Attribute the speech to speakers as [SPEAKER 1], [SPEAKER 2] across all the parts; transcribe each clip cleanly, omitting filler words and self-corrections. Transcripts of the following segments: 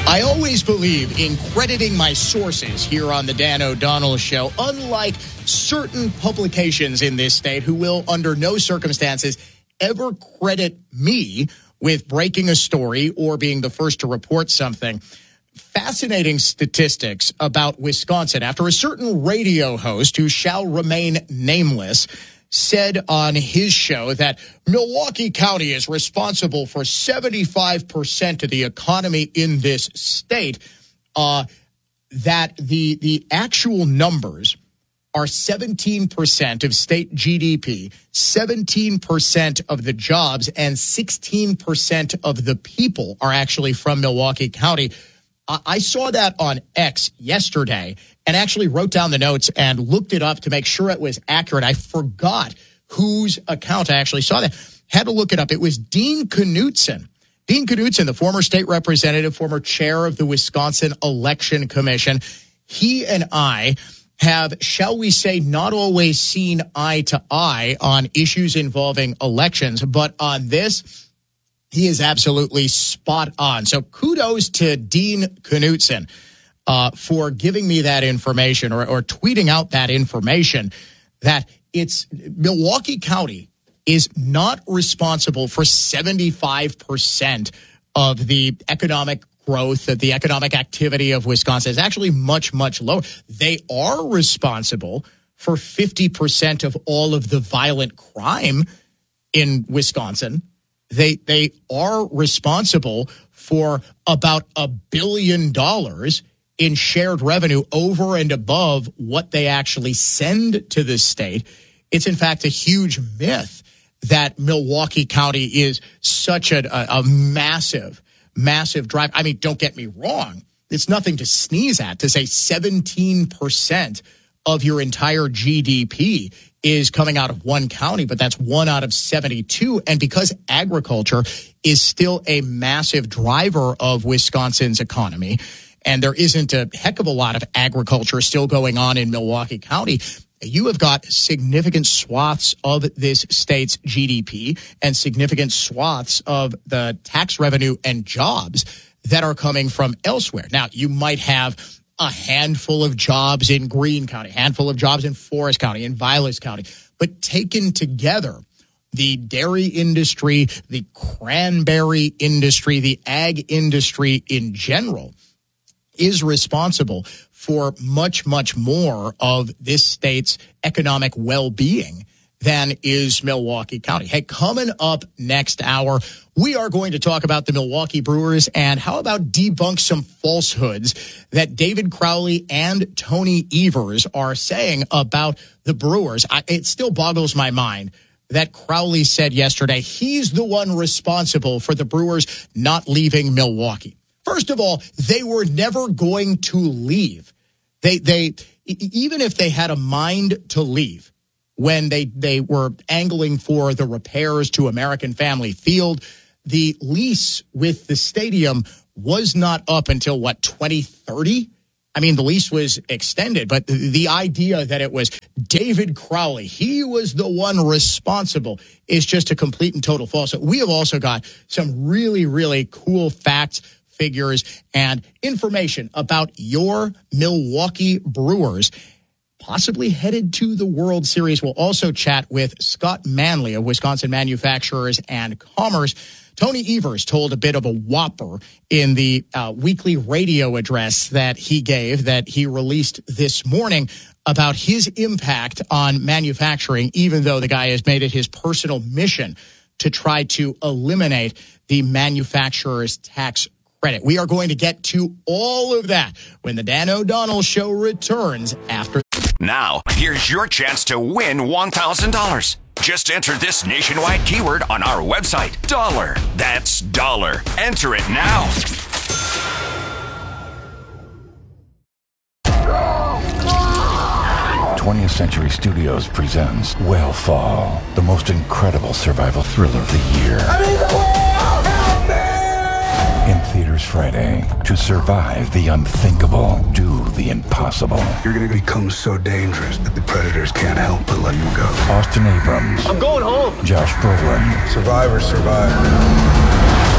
[SPEAKER 1] I always believe in crediting my sources here on the Dan O'Donnell Show, unlike certain publications in this state who will, under no circumstances, ever credit me with breaking a story or being the first to report something. Fascinating statistics about Wisconsin after a certain radio host who shall remain nameless said on his show that Milwaukee County is responsible for 75% of the economy in this state, that the actual numbers are 17% of state GDP, 17% of the jobs, and 16% of the people are actually from Milwaukee County. I saw that on X yesterday and actually wrote down the notes and looked it up to make sure it was accurate. I forgot whose account I actually saw that. Had to look it up. It was Dean Knutson. Dean Knutson, the former state representative, former chair of the Wisconsin Election Commission. He and I have, shall we say, not always seen eye to eye on issues involving elections, but on this, he is absolutely spot on. So kudos to Dean Knutson for giving me that information or tweeting out that information that it's Milwaukee County is not responsible for 75% of the economic growth, of the economic activity of Wisconsin. Is actually much, much lower. They are responsible for 50% of all of the violent crime in Wisconsin. They are responsible for about $1 billion in shared revenue over and above what they actually send to the state. It's, in fact, a huge myth that Milwaukee County is such a massive, massive drive. I mean, don't get me wrong. It's nothing to sneeze at to say 17% of your entire GDP is coming out of one county, but that's 1 out of 72. And because agriculture is still a massive driver of Wisconsin's economy, and there isn't a heck of a lot of agriculture still going on in Milwaukee County, you have got significant swaths of this state's GDP and significant swaths of the tax revenue and jobs that are coming from elsewhere. Now, you might have a handful of jobs in Greene County, a handful of jobs in Forest County, in Vilas County. But taken together, the dairy industry, the cranberry industry, the ag industry in general is responsible for much, much more of this state's economic well-being than is Milwaukee County. Hey, coming up next hour, we are going to talk about the Milwaukee Brewers and how about debunk some falsehoods that David Crowley and Tony Evers are saying about the Brewers. It still boggles my mind that Crowley said yesterday he's the one responsible for the Brewers not leaving Milwaukee. First of all, they were never going to leave. They even if they had a mind to leave, when they were angling for the repairs to American Family Field, the lease with the stadium was not up until, 2030? I mean, the lease was extended, but the idea that it was David Crowley, he was the one responsible, is just a complete and total falsehood. We have also got some really, really cool facts, figures, and information about your Milwaukee Brewers possibly headed to the World Series. We'll also chat with Scott Manley of Wisconsin Manufacturers and Commerce. Tony Evers told a bit of a whopper in the weekly radio address that he gave, that he released this morning, about his impact on manufacturing, even though the guy has made it his personal mission to try to eliminate the manufacturer's tax credit. We are going to get to all of that when the Dan O'Donnell Show returns after.
[SPEAKER 2] Now, here's your chance to win $1,000. Just enter this nationwide keyword on our website, dollar. That's dollar. Enter it now.
[SPEAKER 3] 20th Century Studios presents Whale the most incredible survival thriller of the year.
[SPEAKER 4] I'm in the whale! Help me!
[SPEAKER 3] In theaters Friday. To survive the unthinkable, do the impossible.
[SPEAKER 5] You're gonna become so dangerous that the predators can't help but let you go.
[SPEAKER 3] Austin Abrams.
[SPEAKER 4] I'm going home.
[SPEAKER 3] Josh Brolin.
[SPEAKER 5] Survivor, survivor.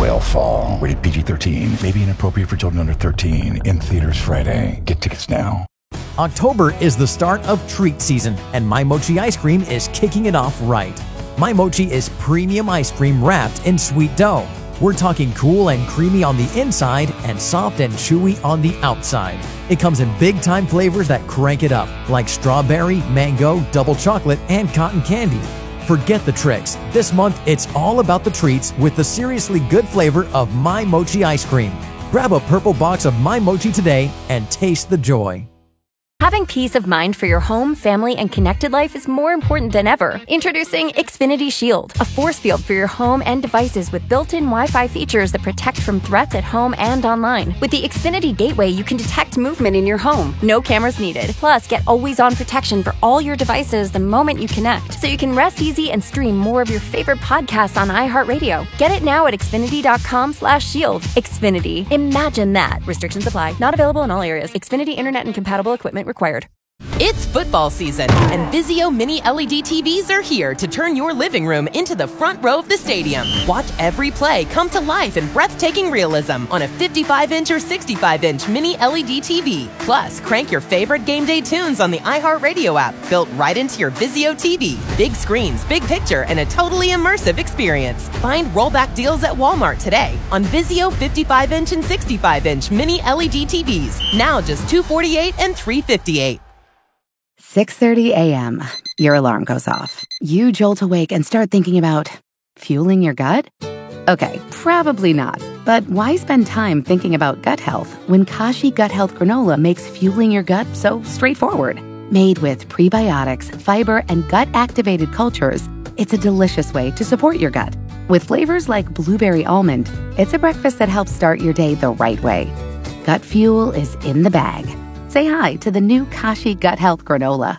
[SPEAKER 3] will fall. Rated PG-13. May be inappropriate for children under 13. In theaters Friday. Get tickets now.
[SPEAKER 6] October is the start of treat season, and My Mochi ice cream is kicking it off right. My Mochi is premium ice cream wrapped in sweet dough. We're talking cool and creamy on the inside and soft and chewy on the outside. It comes in big-time flavors that crank it up, like strawberry, mango, double chocolate, and cotton candy. Forget the tricks. This month, it's all about the treats with the seriously good flavor of My Mochi ice cream. Grab a purple box of My Mochi today and taste the joy.
[SPEAKER 7] Having peace of mind for your home, family, and connected life is more important than ever. Introducing Xfinity Shield, a force field for your home and devices with built-in Wi-Fi features that protect from threats at home and online. With the Xfinity Gateway, you can detect movement in your home. No cameras needed. Plus, get always-on protection for all your devices the moment you connect, so you can rest easy and stream more of your favorite podcasts on iHeartRadio. Get it now at Xfinity.com/shield. Xfinity. Imagine that. Restrictions apply. Not available in all areas. Xfinity Internet and compatible equipment required.
[SPEAKER 8] It's football season, and Vizio Mini LED TVs are here to turn your living room into the front row of the stadium. Watch every play come to life in breathtaking realism on a 55-inch or 65-inch Mini LED TV. Plus, crank your favorite game day tunes on the iHeartRadio app, built right into your Vizio TV. Big screens, big picture, and a totally immersive experience. Find rollback deals at Walmart today on Vizio 55-inch and 65-inch Mini LED TVs. Now just $248 and $358.
[SPEAKER 9] 6:30 a.m. Your alarm goes off. You jolt awake and start thinking about fueling your gut? Okay, probably not. But why spend time thinking about gut health when Kashi Gut Health Granola makes fueling your gut so straightforward? Made with prebiotics, fiber, and gut-activated cultures, it's a delicious way to support your gut. With flavors like blueberry almond, it's a breakfast that helps start your day the right way. Gut fuel is in the bag. Say hi to the new Kashi Gut Health Granola.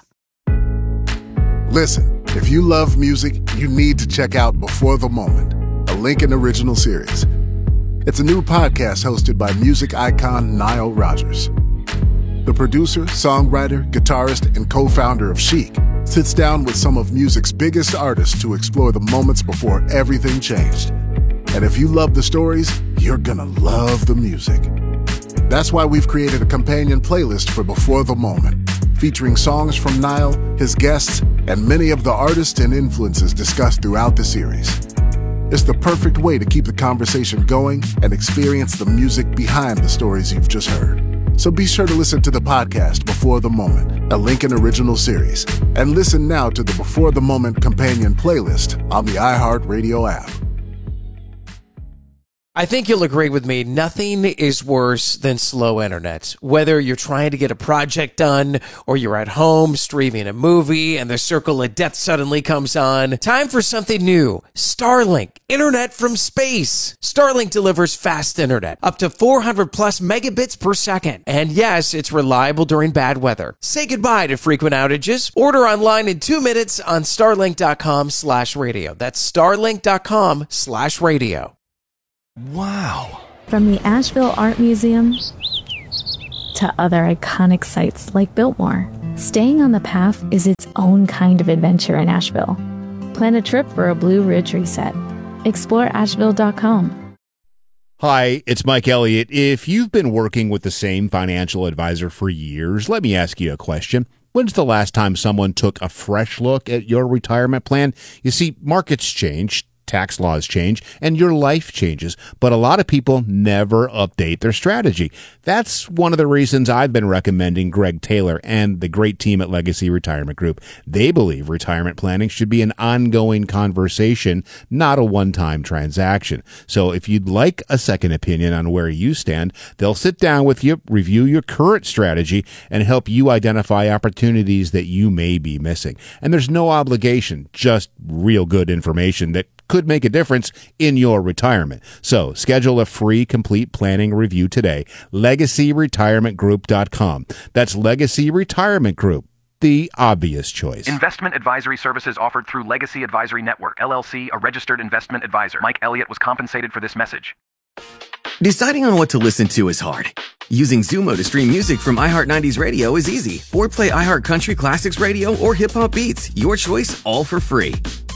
[SPEAKER 10] Listen, if you love music, you need to check out Before the Moment, a Lincoln original series. It's a new podcast hosted by music icon Nile Rodgers. The producer, songwriter, guitarist, and co-founder of Chic sits down with some of music's biggest artists to explore the moments before everything changed. And if you love the stories, you're gonna love the music. That's why we've created a companion playlist for Before the Moment, featuring songs from Nile, his guests, and many of the artists and influences discussed throughout the series. It's the perfect way to keep the conversation going and experience the music behind the stories you've just heard. So be sure to listen to the podcast Before the Moment, a Lincoln original series, and listen now to the Before the Moment companion playlist on the iHeartRadio app.
[SPEAKER 11] I think you'll agree with me, nothing is worse than slow internet. Whether you're trying to get a project done or you're at home streaming a movie and the circle of death suddenly comes on, time for something new. Starlink, internet from space. Starlink delivers fast internet, up to 400 plus megabits per second. And yes, it's reliable during bad weather. Say goodbye to frequent outages. Order online in 2 minutes on starlink.com/radio. That's starlink.com/radio.
[SPEAKER 12] Wow. From the Asheville Art Museum to other iconic sites like Biltmore, staying on the path is its own kind of adventure in Asheville. Plan a trip for a Blue Ridge reset. Explore Asheville.com.
[SPEAKER 13] Hi, it's Mike Elliott. If you've been working with the same financial advisor for years, let me ask you a question. When's the last time someone took a fresh look at your retirement plan? You see, markets change, tax laws change, and your life changes, but a lot of people never update their strategy. That's one of the reasons I've been recommending Greg Taylor and the great team at Legacy Retirement Group. They believe retirement planning should be an ongoing conversation, not a one-time transaction. So if you'd like a second opinion on where you stand, they'll sit down with you, review your current strategy, and help you identify opportunities that you may be missing. And there's no obligation, just real good information that could make a difference in your retirement. So schedule a free complete planning review today. LegacyRetirementGroup.com. That's Legacy Retirement Group, the obvious choice.
[SPEAKER 14] Investment advisory services offered through Legacy Advisory Network, LLC, a registered investment advisor. Mike Elliott was compensated for this message.
[SPEAKER 15] Deciding on what to listen to is hard. Using Zumo to stream music from iHeart 90s Radio is easy. Or play iHeart Country Classics Radio or Hip Hop Beats. Your choice, all for free.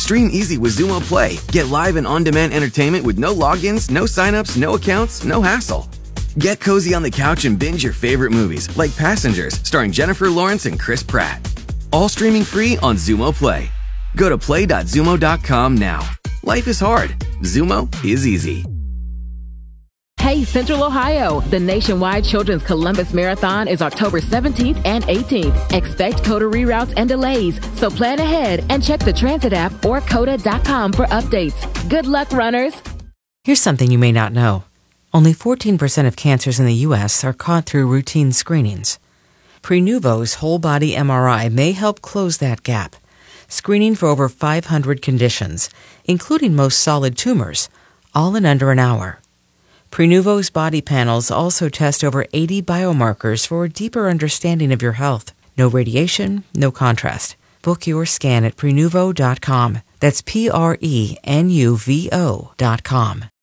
[SPEAKER 15] Stream easy with Xumo Play. Get live and on-demand entertainment with no logins, no signups, no accounts, no hassle. Get cozy on the couch and binge your favorite movies like Passengers, starring Jennifer Lawrence and Chris Pratt. All streaming free on Xumo Play. Go to play.xumo.com now. Life is hard. Xumo is easy.
[SPEAKER 16] Hey, Central Ohio! The nationwide Children's Columbus Marathon is October 17th and 18th. Expect COTA reroutes and delays, so plan ahead and check the transit app or COTA.com for updates. Good luck, runners!
[SPEAKER 17] Here's something you may not know. Only 14% of cancers in the U.S. are caught through routine screenings. Prenuvo's whole-body MRI may help close that gap, screening for over 500 conditions, including most solid tumors, all in under an hour. Prenuvo's body panels also test over 80 biomarkers for a deeper understanding of your health. No radiation, no contrast. Book your scan at Prenuvo.com. That's Prenuvo.com.